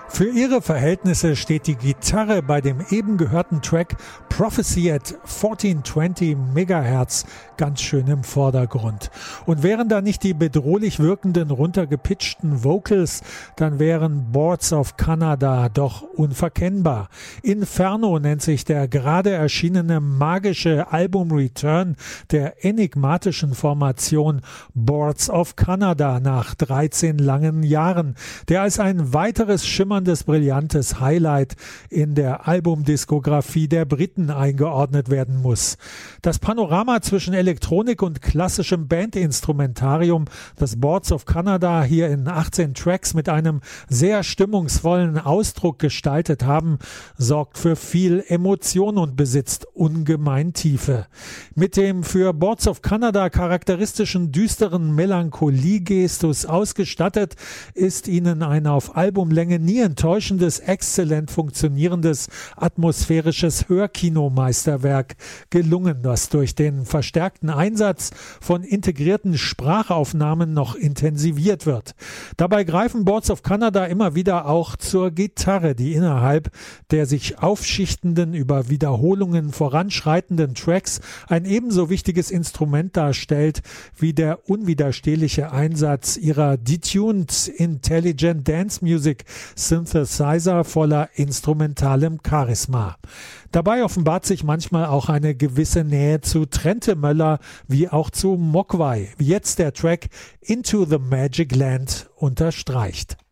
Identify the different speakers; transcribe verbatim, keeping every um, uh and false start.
Speaker 1: Für ihre Verhältnisse steht die Gitarre bei dem eben gehörten Track Prophecy at vierzehnhundertzwanzig Megahertz ganz schön im Vordergrund. Und wären da nicht die bedrohlich wirkenden, runtergepitchten Vocals, dann wären Boards of Canada doch unverkennbar. Inferno nennt sich der gerade erschienene magische Album-Return der enigmatischen Formation Boards of Canada nach dreizehn langen Jahren, der als ein weiteres schimmerndes, brillantes Highlight in der Albumdiskografie der Briten eingeordnet werden muss. Das Panorama zwischen Elektronik und klassischem Bandinstrumentarium, das Boards of Canada hier in achtzehn Tracks mit einem sehr stimmungsvollen Ausdruck gestaltet haben, sorgt für viel Emotion und besitzt ungemein Tiefe. Mit dem für Boards of Canada charakteristischen düsteren Melancholie-Gestus ausgestattet, ist ihnen ein auf Albumlänge nie enttäuschendes, exzellent funktionierendes, atmosphärisches Hörkinomeisterwerk gelungen, das durch den verstärkten Einsatz von integrierten Sprachaufnahmen noch intensiviert wird. Dabei greifen Boards of Canada immer wieder auch zur Gitarre, die innerhalb der sich aufschichtenden, über Wiederholungen voranschreitenden Tracks ein ebenso wichtiges Instrument darstellt wie der unwiderstehliche Einsatz ihrer detuned Intelligent Dance Music Synthesizer voller instrumentalem Charisma. Dabei offenbart sich manchmal auch eine gewisse Nähe zu Trente Möller wie auch zu Mogwai, wie jetzt der Track Into the Magic Land unterstreicht.